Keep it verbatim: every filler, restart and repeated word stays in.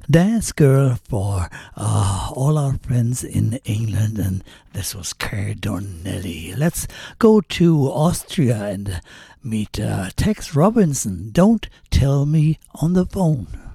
Dance Girl for uh, all our friends in England, and this was Kerr Donnelly. Let's go to Austria and meet uh, Tex Robinson. Don't tell me on the phone.